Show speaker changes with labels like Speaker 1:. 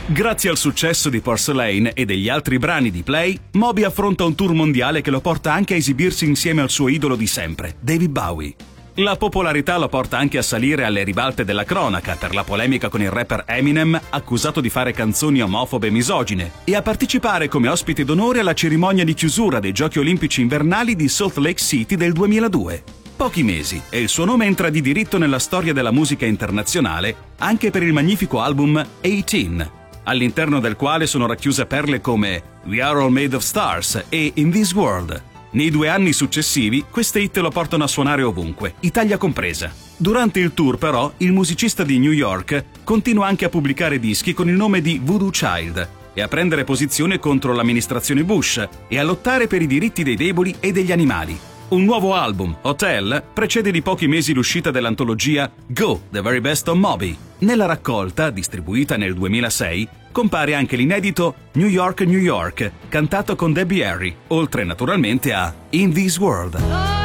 Speaker 1: Grazie al successo di Porcelain e degli altri brani di Play, Moby affronta un tour mondiale che lo porta anche a esibirsi insieme al suo idolo di sempre, David Bowie. La popolarità lo porta anche a salire alle ribalte della cronaca per la polemica con il rapper Eminem, accusato di fare canzoni omofobe e misogine, e a partecipare come ospite d'onore alla cerimonia di chiusura dei Giochi Olimpici Invernali di Salt Lake City del 2002. Pochi mesi e il suo nome entra di diritto nella storia della musica internazionale anche per il magnifico album 18, all'interno del quale sono racchiuse perle come We Are All Made of Stars e In This World. Nei 2 anni successivi, queste hit lo portano a suonare ovunque, Italia compresa. Durante il tour, però, il musicista di New York continua anche a pubblicare dischi con il nome di Voodoo Child e a prendere posizione contro l'amministrazione Bush e a lottare per i diritti dei deboli e degli animali. Un nuovo album, Hotel, precede di pochi mesi l'uscita dell'antologia Go, The Very Best of Moby. Nella raccolta, distribuita nel 2006, compare anche l'inedito New York, New York, cantato con Debbie Harry, oltre naturalmente a In This World.